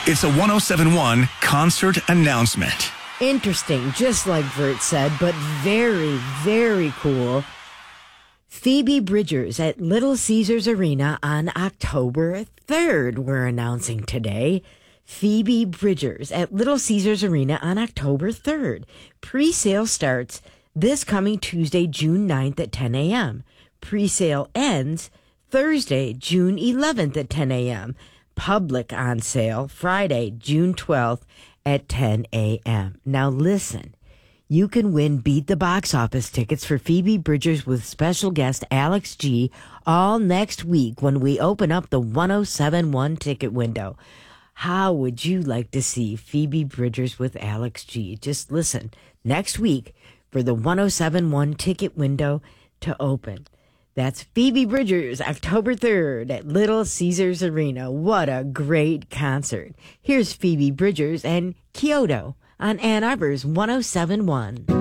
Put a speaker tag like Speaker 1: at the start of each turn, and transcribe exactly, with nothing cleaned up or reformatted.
Speaker 1: It's a one oh seven point one concert announcement.
Speaker 2: Interesting, just like Vert said, but very, very cool. Phoebe Bridgers at Little Caesars Arena on October third, we're announcing today. Phoebe Bridgers at Little Caesars Arena on October third. Pre-sale starts this coming Tuesday, June ninth at ten a.m. Pre-sale ends Thursday, June eleventh at ten a.m. Public on sale Friday, June twelfth at ten a.m. Now listen, you can win Beat the Box Office tickets for Phoebe Bridgers with special guest Alex G all next week when we open up the one oh seven point one ticket window. How would you like to see Phoebe Bridgers with Alex G? Just listen, next week for the one oh seven point one ticket window to open. That's Phoebe Bridgers, October third at Little Caesars Arena. What a great concert. Here's Phoebe Bridgers and Kyoto on Ann Arbor's one oh seven point one.